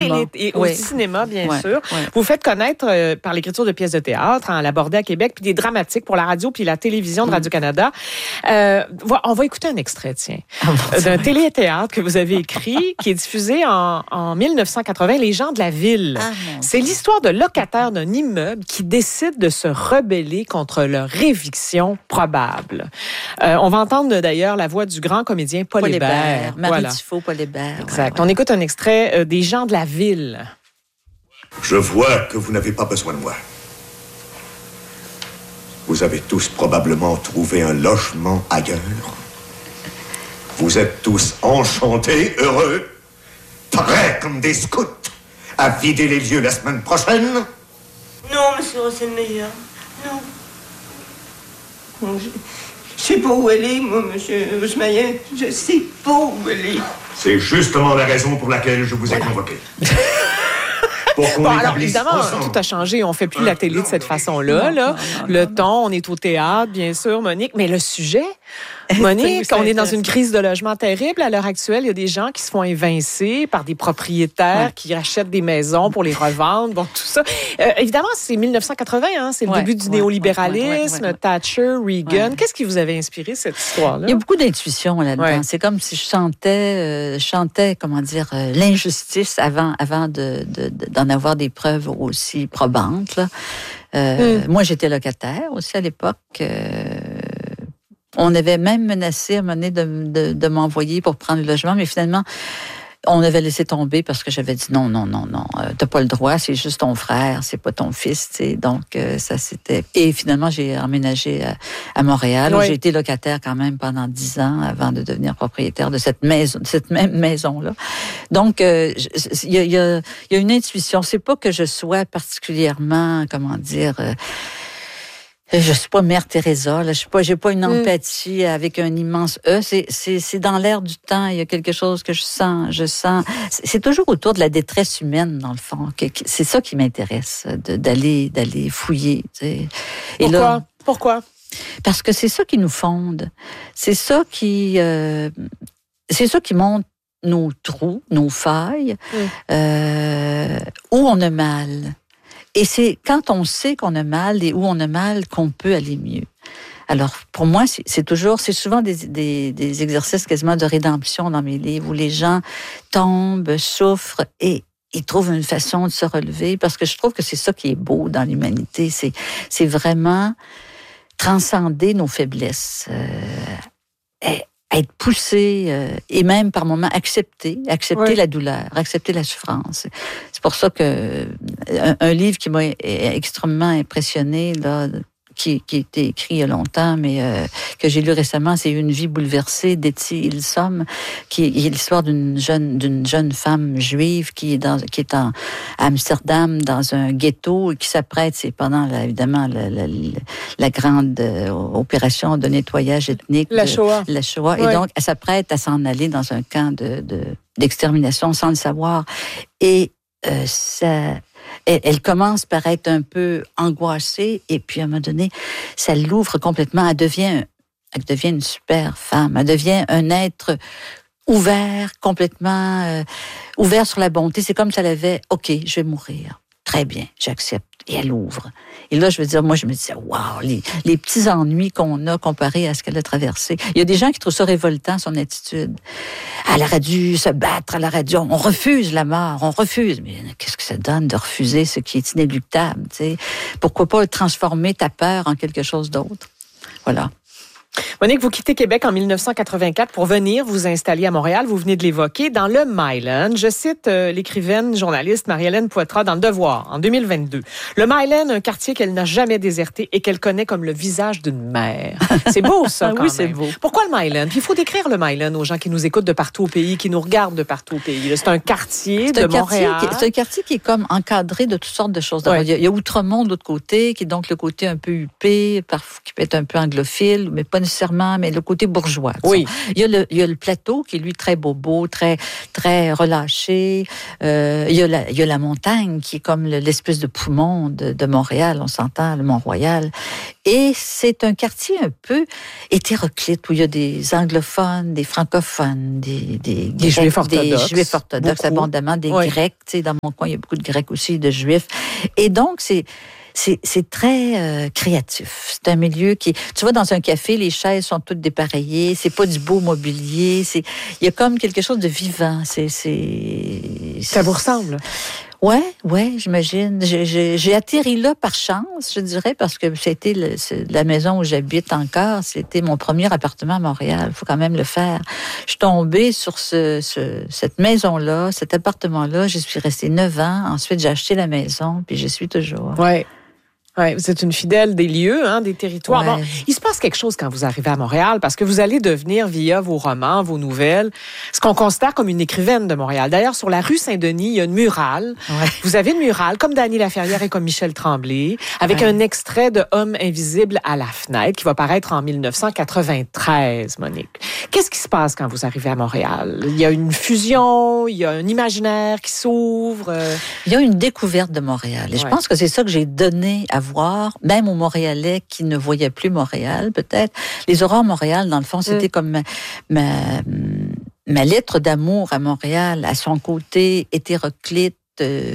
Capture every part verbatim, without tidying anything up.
cinéma. Et, et oui. au cinéma, bien ouais. sûr. Ouais. Vous faites connaître euh, par l'écriture de pièces de théâtre, hein, à l'Abordé à Québec, puis des dramatiques pour la radio puis la télévision de Radio-Canada. Euh, on va écouter un extrait, tiens, oh, d'un télé-théâtre que vous avez écrit, qui est diffusé en, en dix-neuf cent quatre-vingts, Les gens de la ville. Ah, c'est l'histoire de locataires d'un immeuble qui décident de se rebeller contre leur éviction probable. Euh, on va entendre d'ailleurs la voix du grand comédien Paul, Paul Hébert. Hébert. Marie voilà. Tifo, Paul Hébert. Exact. Ouais, On ouais. écoute un extrait euh, des gens de la ville. Je vois que vous n'avez pas besoin de moi. Vous avez tous probablement trouvé un logement ailleurs. Vous êtes tous enchantés, heureux, prêts comme des scouts à vider les lieux la semaine prochaine. Non, monsieur Rosselmeyer, non. non je, je sais pas où elle est, moi, monsieur Rosselmeyer. Je sais pas où elle est. C'est justement la raison pour laquelle je vous ai convoqué. Pour qu'on Bon, alors, établisse évidemment, ensemble. tout a changé. On fait plus la télé de cette façon-là. Non, Là. non, non, le non, ton, on est au théâtre, bien sûr, Monique. Mais le sujet, Monique, c'est on est dans intéressant. une crise de logement terrible. À l'heure actuelle, il y a des gens qui se font évincer par des propriétaires Ouais. qui rachètent des maisons pour les revendre. Bon, tout ça. Euh, évidemment, c'est dix-neuf cent quatre-vingts, hein, c'est le Ouais, début du ouais, néolibéralisme, ouais, ouais, ouais, ouais. Thatcher, Reagan. Ouais. Qu'est-ce qui vous avait inspiré, cette histoire-là? Il y a beaucoup d'intuition là-dedans. Ouais. C'est comme si je chantais, euh, chantais, comment dire, euh, l'injustice avant, avant de, de, de- d'en avoir des preuves aussi probantes. Là. Euh, Mm. Moi, j'étais locataire aussi à l'époque. Euh, on avait même menacé à un moment donné de, de, de m'envoyer pour prendre le logement, mais finalement, on avait laissé tomber parce que j'avais dit non, non, non, non, euh, t'as pas le droit, c'est juste ton frère, c'est pas ton fils, tu sais. Donc, euh, ça c'était. Et finalement, j'ai emménagé à, à Montréal, où Oui. j'ai été locataire quand même pendant dix ans avant de devenir propriétaire de cette maison, de cette même maison-là. Donc, euh, je- il y, a, il y, a, il y a une intuition. C'est pas que je sois particulièrement, comment dire. Euh, Je suis pas Mère Teresa, là. Je suis pas, j'ai pas une Mm. empathie avec un immense E. C'est, c'est, c'est dans l'air du temps. Il y a quelque chose que je sens. Je sens. C'est, c'est toujours autour de la détresse humaine, dans le fond. Que- que- C'est ça qui m'intéresse, de, d'aller, d'aller fouiller. Tu sais. Et Pourquoi? là, Pourquoi? parce que c'est ça qui nous fonde. C'est ça qui, euh, c'est ça qui montre nos trous, nos failles, Mm. euh, où on a mal. Et c'est quand on sait qu'on a mal et où on a mal qu'on peut aller mieux. Alors, pour moi, c'est, c'est toujours, c'est souvent des, des, des exercices quasiment de rédemption dans mes livres où les gens tombent, souffrent et ils trouvent une façon de se relever parce que je trouve que c'est ça qui est beau dans l'humanité. C'est, c'est vraiment transcender nos faiblesses. Euh, et, être poussé euh, et même par moments accepter, accepter Oui. la douleur, accepter la souffrance. C'est pour ça que un, un livre qui m'a extrêmement impressionné, là, qui, qui a été écrit il y a longtemps, mais euh, que j'ai lu récemment, c'est Une vie bouleversée d'Etty Hillesum, qui est, qui est l'histoire d'une jeune, d'une jeune femme juive qui est, dans, qui est en, à Amsterdam dans un ghetto et qui s'apprête, c'est pendant la, évidemment la, la, la grande euh, opération de nettoyage ethnique. La de, Shoah. La Shoah. Ouais. Et donc, elle s'apprête à s'en aller dans un camp de, de, d'extermination sans le savoir. Et euh, ça... Elle, elle commence par être un peu angoissée et puis à un moment donné, ça l'ouvre complètement. Elle devient, elle devient une super femme. Elle devient un être ouvert, complètement euh, ouvert sur la bonté. C'est comme si elle avait, OK, je vais mourir. Très bien, j'accepte. Et elle ouvre. Et là, je veux dire, moi, je me disais, waouh, les, les petits ennuis qu'on a comparés à ce qu'elle a traversé. Il y a des gens qui trouvent ça révoltant, son attitude. Elle aurait dû se battre, elle aurait dû, on refuse la mort, on refuse. Mais qu'est-ce que ça donne de refuser ce qui est inéluctable, tu sais? Pourquoi pas transformer ta peur en quelque chose d'autre? Voilà. Monique, vous quittez Québec en dix-neuf cent quatre-vingt-quatre pour venir vous installer à Montréal. Vous venez de l'évoquer, dans le Myland. Je cite euh, l'écrivaine journaliste Marie-Hélène Poitras dans Le Devoir, en deux mille vingt-deux. Le Myland, un quartier qu'elle n'a jamais déserté et qu'elle connaît comme le visage d'une mère. C'est beau, ça, quand Oui, même. c'est beau. Pourquoi le Myland? Puis il faut décrire le Myland aux gens qui nous écoutent de partout au pays, qui nous regardent de partout au pays. C'est un quartier C'est de un quartier, Montréal. qui, c'est un quartier qui est comme encadré de toutes sortes de choses. Ouais. Il y a, il y a Outremont de l'autre côté, qui est donc le côté un peu huppé, parfois, qui peut être un peu anglophile, mais pas pas nécessairement, mais le côté bourgeois. Oui. Il y a le, il y a le plateau qui est lui très bobo, très, très relâché. Euh, il y a la, il y a la montagne qui est comme l'espèce de poumon de, de Montréal, on s'entend, le Mont-Royal. Et c'est un quartier un peu hétéroclite où il y a des anglophones, des francophones, des, des, des juifs orthodoxes, des juifs orthodoxes beaucoup. abondamment, des oui. grecs. Tu sais, dans mon coin, il y a beaucoup de grecs aussi, de juifs. Et donc, c'est C'est, c'est très euh, créatif. C'est un milieu qui... Tu vois, dans un café, les chaises sont toutes dépareillées. C'est pas du beau mobilier. C'est, il y a comme quelque chose de vivant. C'est, c'est... Ça vous ressemble? Ouais, ouais, j'imagine. J'ai, j'ai, j'ai atterri là par chance, je dirais, parce que c'était le, la maison où j'habite encore. C'était mon premier appartement à Montréal. Il faut quand même le faire. Je suis tombée sur ce, ce, cette maison-là, cet appartement-là. J'y suis restée neuf ans. Ensuite, j'ai acheté la maison, puis j'y suis toujours. Ouais. Ouais, vous êtes une fidèle des lieux, hein, des territoires. Ouais. Bon, il se passe quelque chose quand vous arrivez à Montréal parce que vous allez devenir, via vos romans, vos nouvelles, ce qu'on considère comme une écrivaine de Montréal. D'ailleurs, sur la rue Saint-Denis, il y a une murale. Ouais. Vous avez une murale, comme Dany Laferrière et comme Michel Tremblay, avec ouais. un extrait de Homme invisible à la fenêtre qui va paraître en dix-neuf cent quatre-vingt-treize, Monique. Qu'est-ce qui se passe quand vous arrivez à Montréal? Il y a une fusion, il y a un imaginaire qui s'ouvre. Il y a une découverte de Montréal. Et ouais. je pense que c'est ça que j'ai donné à voir, même aux Montréalais qui ne voyaient plus Montréal, peut-être. Les Aurores Montréal, dans le fond, c'était mm. comme ma, ma, ma lettre d'amour à Montréal, à son côté hétéroclite, euh,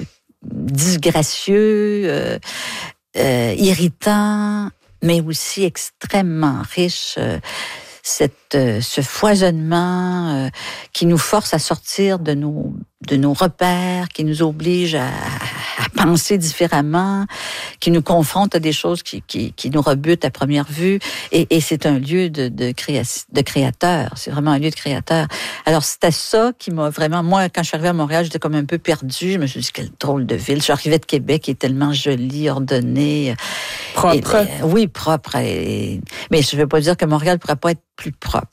disgracieux, euh, euh, irritant, mais aussi extrêmement riche. Euh, Cette, euh, ce foisonnement euh, qui nous force à sortir de nos, de nos repères, qui nous oblige à, à penser différemment, qui nous confronte à des choses qui, qui, qui nous rebutent à première vue. Et, et c'est un lieu de, de, créa, de créateur. C'est vraiment un lieu de créateur. Alors, c'était ça qui m'a vraiment... Moi, quand je suis arrivée à Montréal, j'étais comme un peu perdue. Je me suis dit, quelle drôle de ville. Je suis arrivée de Québec, qui est tellement jolie, ordonnée. Propre. Et, euh, oui, propre. Et, mais je ne veux pas dire que Montréal ne pourrait pas être plus propre.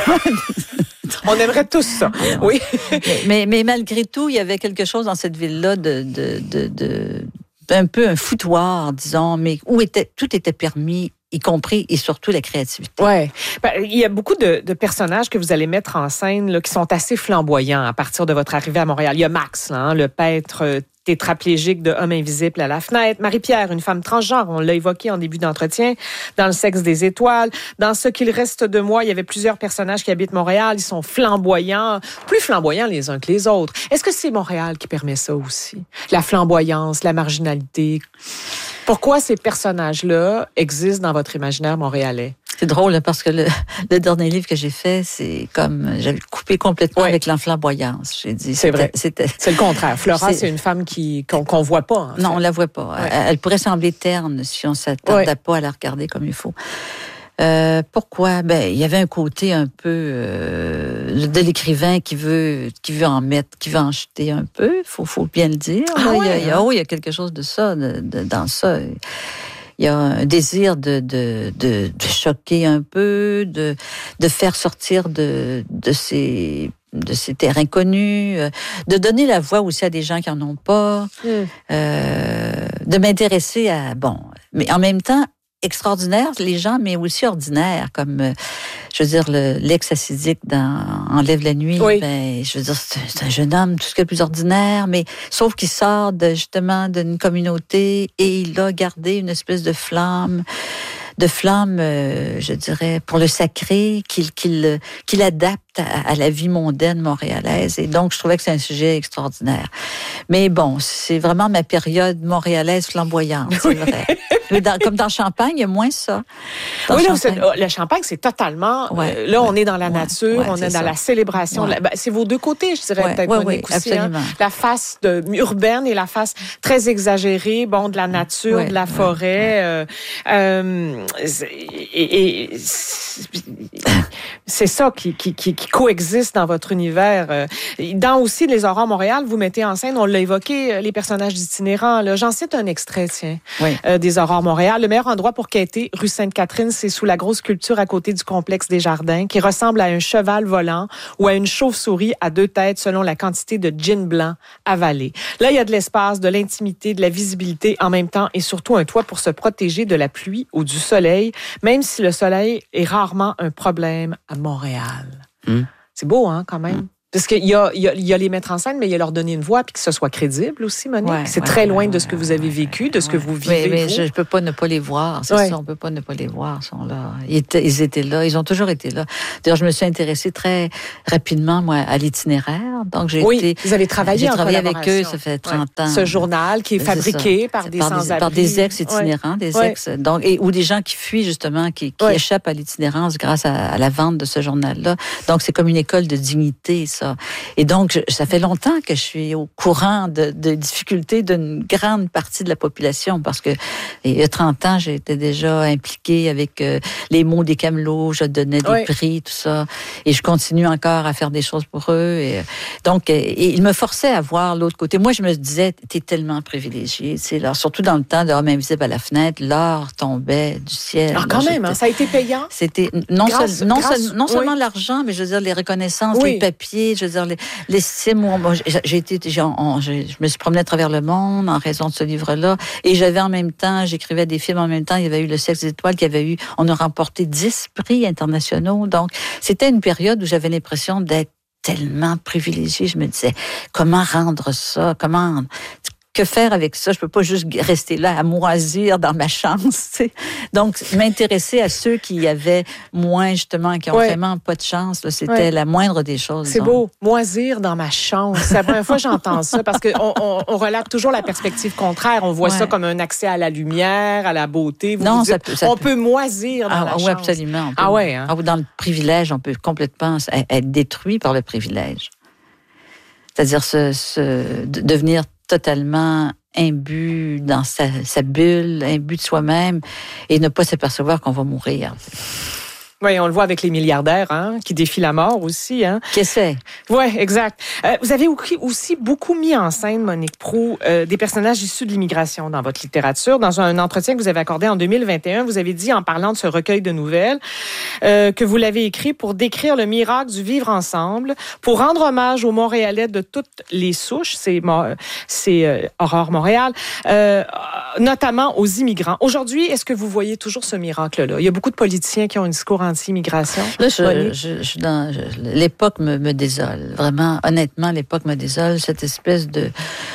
On aimerait tous ça, oui. mais, mais malgré tout, il y avait quelque chose dans cette ville-là de, de, de, de un peu un foutoir, disons, mais où était, tout était permis, y compris et surtout la créativité. Oui. Ben, il y a beaucoup de, de personnages que vous allez mettre en scène là, qui sont assez flamboyants à partir de votre arrivée à Montréal. Il y a Max, là, hein, le peintre tétraplégique de Homme invisible à la fenêtre. Marie-Pierre, une femme transgenre, on l'a évoqué en début d'entretien, dans Le sexe des étoiles. Dans Ce qu'il reste de moi, il y avait plusieurs personnages qui habitent Montréal. Ils sont flamboyants, plus flamboyants les uns que les autres. Est-ce que c'est Montréal qui permet ça aussi? La flamboyance, la marginalité. Pourquoi ces personnages-là existent dans votre imaginaire montréalais? C'est drôle parce que le, le dernier livre que j'ai fait, c'est comme j'avais coupé complètement oui. avec l'enflamboyance. J'ai dit c'est vrai. C'était, c'est le contraire. Flora, c'est, c'est une femme qui qu'on, qu'on voit pas. En fait. Non, on la voit pas. Ouais. Elle, elle pourrait sembler terne si on s'attardait ouais. pas à la regarder comme il faut. Euh, pourquoi? Ben, il y avait un côté un peu euh, de l'écrivain qui veut, qui veut en mettre, qui veut en jeter un peu. Faut, faut bien le dire. Ah ouais, ouais, il y a, il y a, hein? oh, il y a quelque chose de ça, de, de, dans ça. Il y a un désir de, de, de, de choquer un peu, de, de faire sortir de, de ces, de ces terrains connus, de donner la voix aussi à des gens qui en ont pas, mm. euh, de m'intéresser à, bon, mais en même temps, extraordinaire, les gens, mais aussi ordinaires, comme, euh, je veux dire, le, l'ex-acidique dans Enlève la nuit. Oui. Ben, je veux dire, c'est, c'est un jeune homme, tout ce qui est le plus ordinaire, mais sauf qu'il sort de, justement d'une communauté et il a gardé une espèce de flamme, de flamme, euh, je dirais, pour le sacré, qu'il, qu'il, qu'il adapte à, à la vie mondaine montréalaise. Et donc, je trouvais que c'est un sujet extraordinaire. Mais bon, c'est vraiment ma période montréalaise flamboyante, c'est oui. vrai. Mais dans, comme dans Champagne, il y a moins ça. Dans oui, là, c'est, le Champagne, c'est totalement... Ouais, euh, là, ouais, on est dans la nature, ouais, on est, est dans la célébration. Ouais. La, ben, c'est vos deux côtés, je dirais, ouais, peut-être, ouais, Monique, oui, aussi. Hein? La face de, urbaine et la face très exagérée, bon, de la nature, ouais, de la ouais, forêt. Ouais. Euh, euh, et, et c'est ça qui, qui, qui, qui coexiste dans votre univers. Dans aussi Les Aurores Montréal, vous mettez en scène, on l'a évoqué, les personnages itinérants. Là. J'en cite un extrait, tiens, oui. euh, des Aurores Aurore Montréal. Le meilleur endroit pour quêter, rue Sainte-Catherine, c'est sous la grosse sculpture à côté du complexe des Jardins, qui ressemble à un cheval volant ou à une chauve-souris à deux têtes selon la quantité de gin blanc avalé. Là, il y a de l'espace, de l'intimité, de la visibilité en même temps et surtout un toit pour se protéger de la pluie ou du soleil, même si le soleil est rarement un problème à Montréal. Mmh. C'est beau, hein, quand même? Mmh. Parce qu'il y a, il y, a, il y a les mettre en scène, mais il y a leur donner une voix puis que ce soit crédible aussi, Monique. Ouais, c'est ouais, très ouais, loin ouais, de ce que vous avez vécu, de ce ouais. que vous vivez. Oui, mais vous. je ne peux pas ne pas les voir. C'est ouais. ça, on ne peut pas ne pas les voir. Ils sont là. Ils étaient, ils étaient là. Ils ont toujours été là. D'ailleurs, je me suis intéressée très rapidement, moi, à l'itinéraire. Donc, j'ai oui, été. Vous avez travaillé j'ai en travaillé avec eux, ça fait trente ouais. ans. Ce journal qui est fabriqué est par des par sans-abri. Des, par des ex-itinérants, ouais. des ex. Ouais. Donc, et, ou des gens qui fuient, justement, qui, qui ouais. échappent à l'itinérance grâce à, à la vente de ce journal-là. Donc, c'est comme une école de dignité, ça. Et donc, je, ça fait longtemps que je suis au courant de, de difficultés d'une grande partie de la population parce que il y a trente ans, j'étais déjà impliquée avec euh, les mots des camelots, je donnais des oui. prix, tout ça. Et je continue encore à faire des choses pour eux. Et, donc, et, ils me forçaient à voir l'autre côté. Moi, je me disais, t'es tellement privilégié. Tu sais, là, surtout dans le temps de Homme invisible à la fenêtre, l'or tombait du ciel. Alors, quand là, même, hein, ça a été payant. C'était non, grâce, seul, non, grâce, seul, non oui. seulement l'argent, mais je veux dire, les reconnaissances, oui. les papiers, je veux dire, les l'estime. Moi, j'ai été, j'ai, on, j'ai, je me suis promenée à travers le monde en raison de ce livre-là. Et j'avais en même temps, j'écrivais des films en même temps. Il y avait eu Le Sexe des étoiles, qui avait eu, on a remporté dix prix internationaux. Donc, c'était une période où j'avais l'impression d'être tellement privilégiée. Je me disais, comment rendre ça? Comment... Que faire avec ça? Je peux pas juste rester là à moisir dans ma chance. T'sais. Donc, m'intéresser à ceux qui avaient moins, justement, qui ont ouais. vraiment pas de chance, là, c'était ouais. la moindre des choses. C'est donc. beau, moisir dans ma chance. C'est la première fois que j'entends ça, parce qu'on on, on relate toujours la perspective contraire. On voit ouais. ça comme un accès à la lumière, à la beauté. Vous non, vous dites, ça peut, ça on peut... peut moisir dans ah, la oui, chance. Absolument. On peut, ah ouais, hein? Dans le privilège, on peut complètement être détruit par le privilège. C'est-à-dire se, se, devenir totalement imbu dans sa, sa bulle, imbu de soi-même et ne pas s'apercevoir qu'on va mourir. Oui, on le voit avec les milliardaires, hein, qui défient la mort aussi, hein. Qu'est-ce que c'est? Oui, exact. Euh, vous avez aussi beaucoup mis en scène, Monique Proulx, euh, des personnages issus de l'immigration dans votre littérature. Dans un entretien que vous avez accordé en deux mille vingt et un, vous avez dit, en parlant de ce recueil de nouvelles, euh, que vous l'avez écrit pour décrire le miracle du vivre ensemble, pour rendre hommage aux Montréalais de toutes les souches, c'est, c'est euh, Aurore Montréal, euh, notamment aux immigrants. Aujourd'hui, est-ce que vous voyez toujours ce miracle-là? Il y a beaucoup de politiciens qui ont un discours anti-immigration. Là, je, je, je, dans, je, l'époque me, me désole. Vraiment, honnêtement, l'époque me désole. Cette espèce de,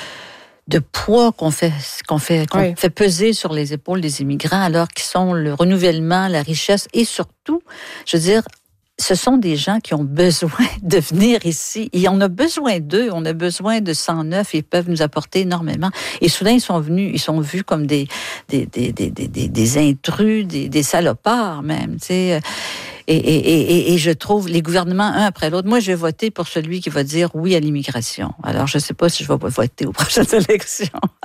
de poids qu'on fait, qu'on fait, qu'on oui. fait peser sur les épaules des immigrants, alors qu'ils sont le renouvellement, la richesse et surtout, je veux dire, ce sont des gens qui ont besoin de venir ici. Et on a besoin d'eux. On a besoin de sang neuf. Ils peuvent nous apporter énormément. Et soudain, ils sont venus, ils sont vus comme des, des, des, des, des, des intrus, des, des salopards même, tu sais. Et, et, et, et je trouve les gouvernements, un après l'autre, moi, je vais voter pour celui qui va dire oui à l'immigration. Alors, je ne sais pas si je vais voter aux prochaines élections.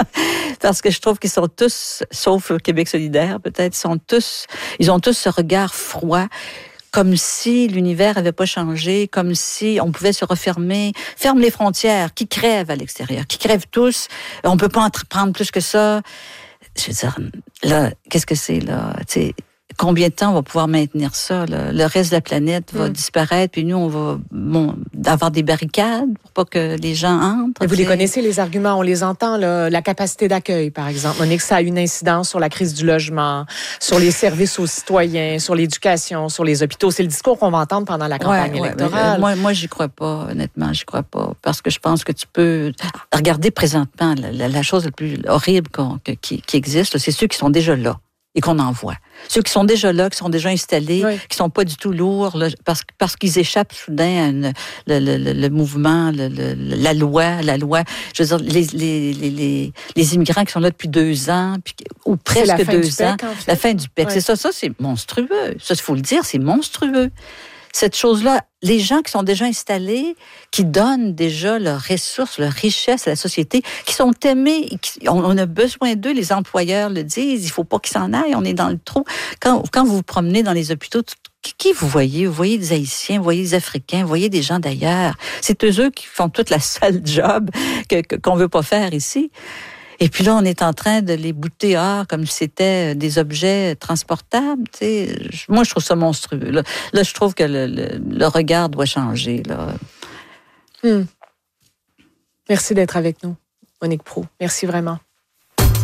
Parce que je trouve qu'ils sont tous, sauf Québec solidaire, peut-être, sont tous, ils ont tous ce regard froid, comme si l'univers n'avait pas changé, comme si on pouvait se refermer. Ferme les frontières, qui crèvent à l'extérieur, qui crèvent tous. On ne peut pas en prendre plus que ça. Je veux dire, là, qu'est-ce que c'est, là? Tu sais, combien de temps on va pouvoir maintenir ça, là? Le reste de la planète va mmh. disparaître, puis nous, on va bon, avoir des barricades pour pas que les gens entrent. Et vous les connaissez, les arguments, on les entend, là, la capacité d'accueil, par exemple. Monique, ça a une incidence sur la crise du logement, sur les services aux citoyens, sur l'éducation, sur les hôpitaux. C'est le discours qu'on va entendre pendant la campagne ouais, ouais, électorale. Moi, moi, j'y crois pas, honnêtement, j'y crois pas. Parce que je pense que tu peux regarder présentement la, la, la chose la plus horrible qu'on, que, qui, qui existe, là, c'est ceux qui sont déjà là et qu'on envoie. Ceux qui sont déjà là, qui sont déjà installés, oui. qui sont pas du tout lourds, là, parce, parce qu'ils échappent soudain à une, le, le, le mouvement, le, le, la loi, la loi. Je veux dire, les, les, les, les immigrants qui sont là depuis deux ans, puis, ou presque la deux fin ans, du P E C, en fait. La fin du P E C. Oui. C'est ça, ça, c'est monstrueux. Ça, il faut le dire, c'est monstrueux. Cette chose-là, les gens qui sont déjà installés, qui donnent déjà leurs ressources, leurs richesses à la société, qui sont aimés, qui, on, on a besoin d'eux, les employeurs le disent, il ne faut pas qu'ils s'en aillent, on est dans le trou. Quand, quand vous vous promenez dans les hôpitaux, qui, qui vous voyez? Vous voyez des Haïtiens, vous voyez des Africains, vous voyez des gens d'ailleurs. C'est eux qui font toute la sale job que, que, qu'on ne veut pas faire ici. Et puis là, on est en train de les bouter ah, comme si c'était des objets transportables. Tu sais. Moi, je trouve ça monstrueux. Là, là je trouve que le, le, le regard doit changer. Là. Hmm. Merci d'être avec nous, Monique Proulx. Merci vraiment.